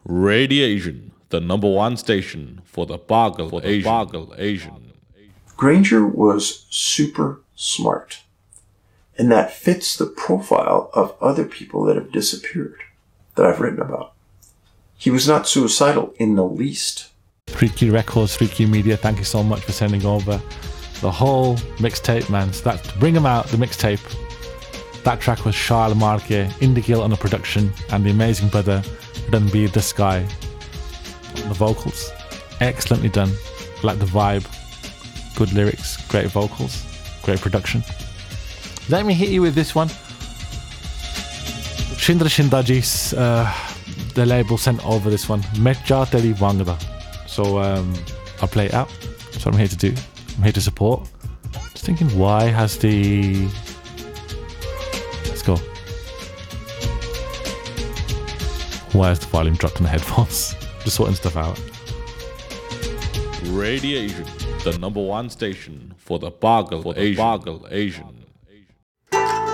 Radiation, the number one station for the Boggle Asian. Granger was super smart, and that fits the profile of other people that have disappeared that I've written about. He was not suicidal in the least. Freaky Records, Freaky Media, thank you so much for sending over the whole mixtape, man. So that, to bring him out, the mixtape, that track was Charles Marquet, Indigill on the production, and the amazing brother Ranbir Desai on the vocals. Excellently done. Like the vibe, good lyrics, great vocals, great production. Let me hit you with this one. Shindra Shindajis, the label sent over this one. Metja Teri Wangda. So I'll play it out. That's what I'm here to do. I'm here to support. Just thinking, why has the... Let's go. Why is the volume dropped in the headphones? Just sorting stuff out. Radiation, the number one station for the Boggle Asian.